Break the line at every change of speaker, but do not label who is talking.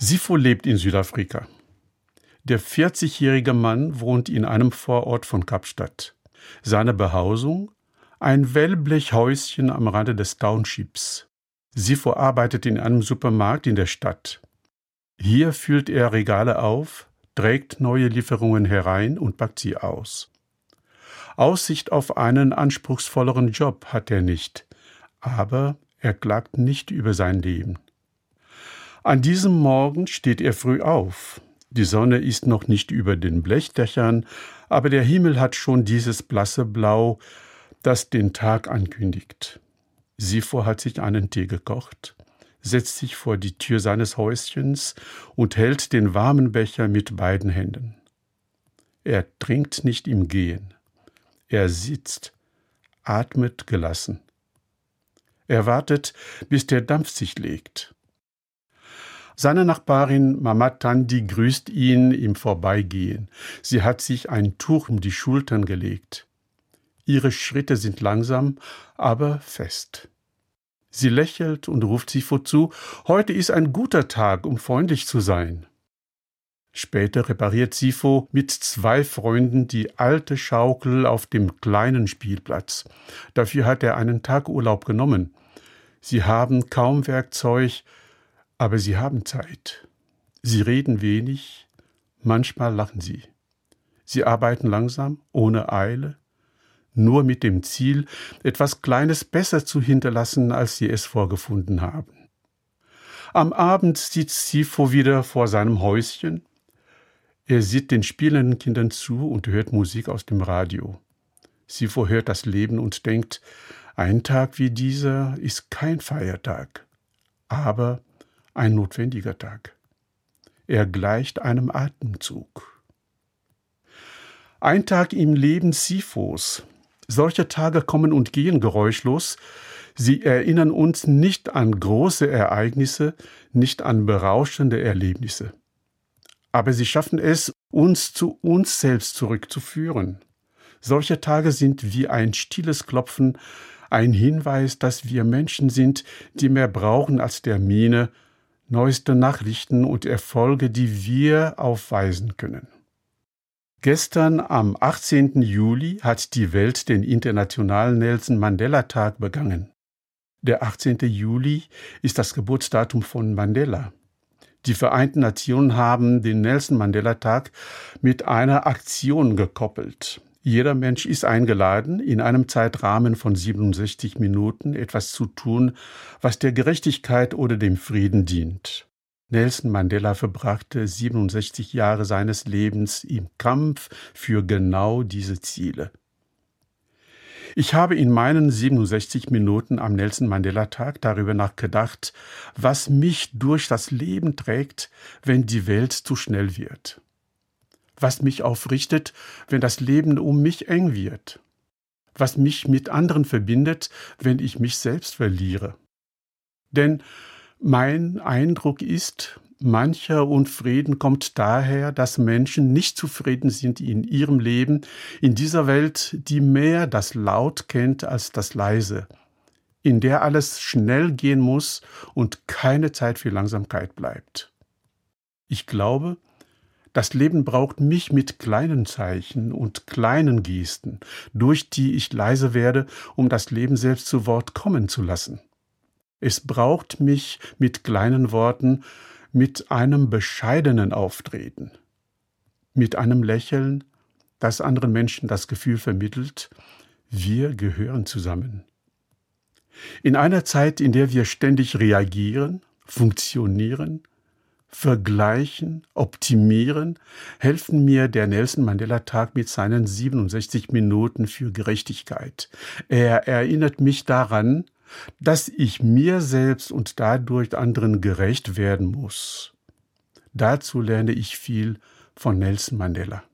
Sipho lebt in Südafrika. Der 40-jährige Mann wohnt in einem Vorort von Kapstadt. Seine Behausung? Ein Wellblechhäuschen am Rande des Townships. Sipho arbeitet in einem Supermarkt in der Stadt. Hier füllt er Regale auf, trägt neue Lieferungen herein und packt sie aus. Aussicht auf einen anspruchsvolleren Job hat er nicht, aber er klagt nicht über sein Leben. An diesem Morgen steht er früh auf. Die Sonne ist noch nicht über den Blechdächern, aber der Himmel hat schon dieses blasse Blau, das den Tag ankündigt. Sipho hat sich einen Tee gekocht, setzt sich vor die Tür seines Häuschens und hält den warmen Becher mit beiden Händen. Er trinkt nicht im Gehen. Er sitzt, atmet gelassen. Er wartet, bis der Dampf sich legt. Seine Nachbarin Mama Tandi grüßt ihn im Vorbeigehen. Sie hat sich ein Tuch um die Schultern gelegt. Ihre Schritte sind langsam, aber fest. Sie lächelt und ruft Sipho zu: Heute ist ein guter Tag, um freundlich zu sein. Später repariert Sipho mit 2 Freunden die alte Schaukel auf dem kleinen Spielplatz. Dafür hat er einen Tag Urlaub genommen. Sie haben kaum Werkzeug, aber sie haben Zeit. Sie reden wenig, manchmal lachen sie. Sie arbeiten langsam, ohne Eile, nur mit dem Ziel, etwas Kleines besser zu hinterlassen, als sie es vorgefunden haben. Am Abend sitzt Sipho wieder vor seinem Häuschen. Er sieht den spielenden Kindern zu und hört Musik aus dem Radio. Sipho hört das Leben und denkt, ein Tag wie dieser ist kein Feiertag, aber ein notwendiger Tag. Er gleicht einem Atemzug. Ein Tag im Leben Siphos. Solche Tage kommen und gehen geräuschlos. Sie erinnern uns nicht an große Ereignisse, nicht an berauschende Erlebnisse. Aber sie schaffen es, uns zu uns selbst zurückzuführen. Solche Tage sind wie ein stilles Klopfen, ein Hinweis, dass wir Menschen sind, die mehr brauchen als Termine, neueste Nachrichten und Erfolge, die wir aufweisen können. Gestern, am 18. Juli, hat die Welt den internationalen Nelson-Mandela-Tag begangen. Der 18. Juli ist das Geburtsdatum von Mandela. Die Vereinten Nationen haben den Nelson-Mandela-Tag mit einer Aktion gekoppelt. Jeder Mensch ist eingeladen, in einem Zeitrahmen von 67 Minuten etwas zu tun, was der Gerechtigkeit oder dem Frieden dient. Nelson Mandela verbrachte 67 Jahre seines Lebens im Kampf für genau diese Ziele. Ich habe in meinen 67 Minuten am Nelson-Mandela-Tag darüber nachgedacht, was mich durch das Leben trägt, wenn die Welt zu schnell wird. Was mich aufrichtet, wenn das Leben um mich eng wird. Was mich mit anderen verbindet, wenn ich mich selbst verliere. Denn mein Eindruck ist, mancher Unfrieden kommt daher, dass Menschen nicht zufrieden sind in ihrem Leben, in dieser Welt, die mehr das Laut kennt als das Leise, in der alles schnell gehen muss und keine Zeit für Langsamkeit bleibt. Ich glaube, das Leben braucht mich mit kleinen Zeichen und kleinen Gesten, durch die ich leise werde, um das Leben selbst zu Wort kommen zu lassen. Es braucht mich mit kleinen Worten, mit einem bescheidenen Auftreten, mit einem Lächeln, das anderen Menschen das Gefühl vermittelt, wir gehören zusammen. In einer Zeit, in der wir ständig reagieren, funktionieren, vergleichen, optimieren, helfen mir der Nelson-Mandela-Tag mit seinen 67 Minuten für Gerechtigkeit. Er erinnert mich daran, dass ich mir selbst und dadurch anderen gerecht werden muss. Dazu lerne ich viel von Nelson Mandela.